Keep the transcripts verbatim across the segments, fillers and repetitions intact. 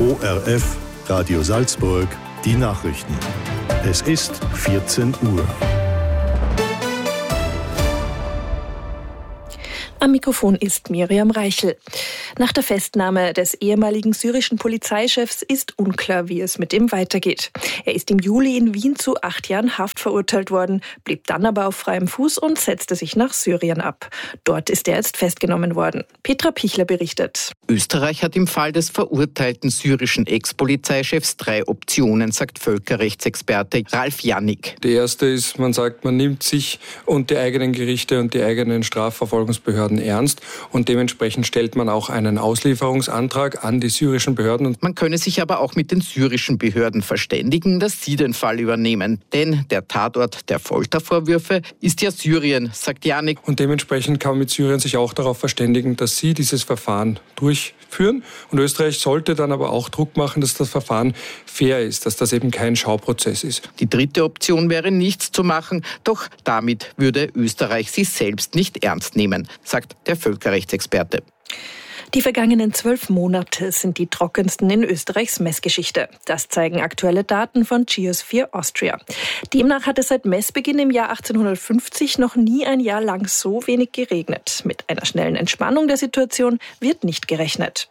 O R F, Radio Salzburg, die Nachrichten. Es ist vierzehn Uhr. Am Mikrofon ist Miriam Reichel. Nach der Festnahme des ehemaligen syrischen Polizeichefs ist unklar, wie es mit ihm weitergeht. Er ist im Juli in Wien zu acht Jahren Haft verurteilt worden, blieb dann aber auf freiem Fuß und setzte sich nach Syrien ab. Dort ist er jetzt festgenommen worden. Petra Pichler berichtet. Österreich hat im Fall des verurteilten syrischen Ex-Polizeichefs drei Optionen, sagt Völkerrechtsexperte Ralf Jannik. Die erste ist, man sagt, man nimmt sich und die eigenen Gerichte und die eigenen Strafverfolgungsbehörden ernst und dementsprechend stellt man auch einen Auslieferungsantrag an die syrischen Behörden. Man könne sich aber auch mit den syrischen Behörden verständigen, dass sie den Fall übernehmen. Denn der Tatort der Foltervorwürfe ist ja Syrien, sagt Jannik. Und dementsprechend kann man mit Syrien sich auch darauf verständigen, dass sie dieses Verfahren durchführen. Und Österreich sollte dann aber auch Druck machen, dass das Verfahren fair ist, dass das eben kein Schauprozess ist. Die dritte Option wäre, nichts zu machen, doch damit würde Österreich sich selbst nicht ernst nehmen, sagt der Völkerrechtsexperte. Die vergangenen zwölf Monate sind die trockensten in Österreichs Messgeschichte. Das zeigen aktuelle Daten von Geosphere Austria. Demnach hat es seit Messbeginn im Jahr achtzehnhundertfünfzig noch nie ein Jahr lang so wenig geregnet. Mit einer schnellen Entspannung der Situation wird nicht gerechnet.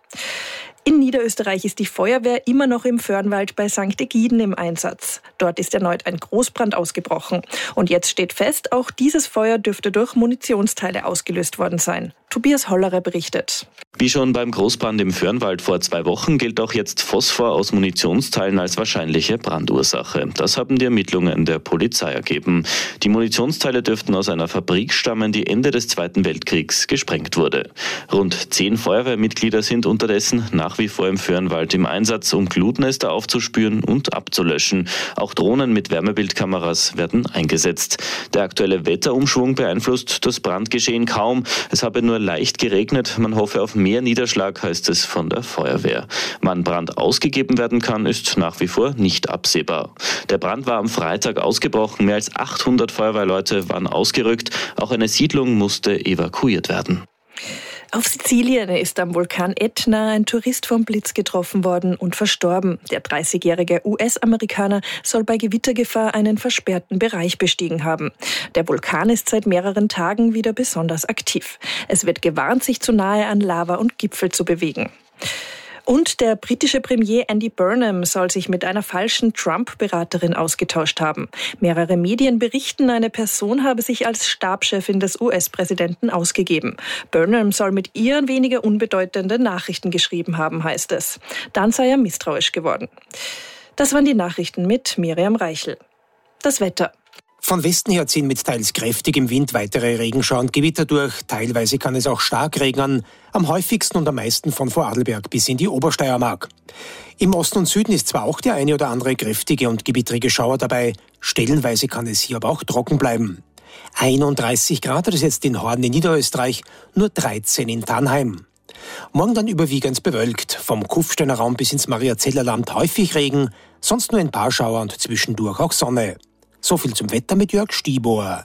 In Niederösterreich ist die Feuerwehr immer noch im Föhrenwald bei Sankt Egiden im Einsatz. Dort ist erneut ein Großbrand ausgebrochen. Und jetzt steht fest, auch dieses Feuer dürfte durch Munitionsteile ausgelöst worden sein. Tobias Hollerer berichtet. Wie schon beim Großbrand im Föhrenwald vor zwei Wochen gilt auch jetzt Phosphor aus Munitionsteilen als wahrscheinliche Brandursache. Das haben die Ermittlungen der Polizei ergeben. Die Munitionsteile dürften aus einer Fabrik stammen, die Ende des Zweiten Weltkriegs gesprengt wurde. Rund zehn Feuerwehrmitglieder sind unterdessen nach wie vor im Föhrenwald im Einsatz, um Glutnester aufzuspüren und abzulöschen. Auch Drohnen mit Wärmebildkameras werden eingesetzt. Der aktuelle Wetterumschwung beeinflusst das Brandgeschehen kaum. Es habe nur leicht geregnet. Man hoffe auf mehr Niederschlag, heißt es von der Feuerwehr. Wann Brand ausgegeben werden kann, ist nach wie vor nicht absehbar. Der Brand war am Freitag ausgebrochen. Mehr als achthundert Feuerwehrleute waren ausgerückt. Auch eine Siedlung musste evakuiert werden. Auf Sizilien ist am Vulkan Ätna ein Tourist vom Blitz getroffen worden und verstorben. Der dreißigjährige U S-Amerikaner soll bei Gewittergefahr einen versperrten Bereich bestiegen haben. Der Vulkan ist seit mehreren Tagen wieder besonders aktiv. Es wird gewarnt, sich zu nahe an Lava und Gipfel zu bewegen. Und der britische Premier Andy Burnham soll sich mit einer falschen Trump-Beraterin ausgetauscht haben. Mehrere Medien berichten, eine Person habe sich als Stabschefin des U S-Präsidenten ausgegeben. Burnham soll mit ihr weniger unbedeutende Nachrichten geschrieben haben, heißt es. Dann sei er misstrauisch geworden. Das waren die Nachrichten mit Miriam Reichel. Das Wetter. Von Westen her ziehen mit teils kräftigem Wind weitere Regenschauer und Gewitter durch. Teilweise kann es auch stark regnen. Am häufigsten und am meisten von Vorarlberg bis in die Obersteiermark. Im Osten und Süden ist zwar auch der eine oder andere kräftige und gewittrige Schauer dabei. Stellenweise kann es hier aber auch trocken bleiben. einunddreißig Grad hat es jetzt in Horn in Niederösterreich, nur dreizehn in Tannheim. Morgen dann überwiegend bewölkt. Vom Kufsteiner Raum bis ins Mariazellerland häufig Regen, sonst nur ein paar Schauer und zwischendurch auch Sonne. So viel zum Wetter mit Jörg Stieber.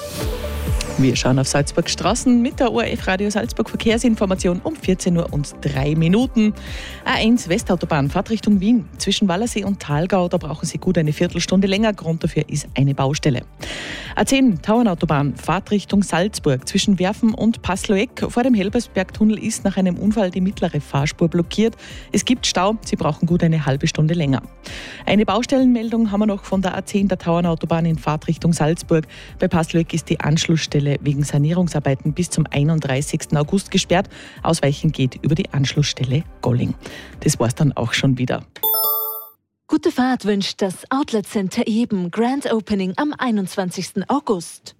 Wir schauen auf Salzburg Straßen mit der O R F Radio Salzburg Verkehrsinformation um vierzehn Uhr und drei Minuten. A eins Westautobahn, Fahrtrichtung Wien. Zwischen Wallersee und Thalgau, da brauchen Sie gut eine Viertelstunde länger. Grund dafür ist eine Baustelle. A zehn Tauernautobahn, Fahrtrichtung Salzburg. Zwischen Werfen und Passloeck vor dem Helbersbergtunnel ist nach einem Unfall die mittlere Fahrspur blockiert. Es gibt Stau, Sie brauchen gut eine halbe Stunde länger. Eine Baustellenmeldung haben wir noch von der A zehn der Tauernautobahn in Fahrtrichtung Salzburg. Bei Passloeck ist die Anschlussstelle wegen Sanierungsarbeiten bis zum einunddreißigsten August gesperrt. Ausweichen geht über die Anschlussstelle Golling. Das war's dann auch schon wieder. Gute Fahrt wünscht das Outlet Center Eben. Grand Opening am einundzwanzigsten August.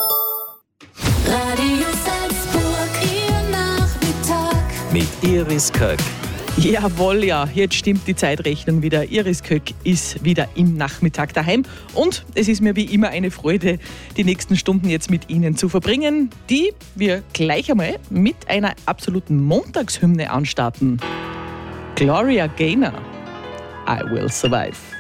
Radio Salzburg, Ihr Nachmittag. Mit Iris Köck. Jawohl, ja, jetzt stimmt die Zeitrechnung wieder. Iris Köck ist wieder im Nachmittag daheim und es ist mir wie immer eine Freude, die nächsten Stunden jetzt mit Ihnen zu verbringen, die wir gleich einmal mit einer absoluten Montagshymne anstarten. Gloria Gaynor, I Will Survive.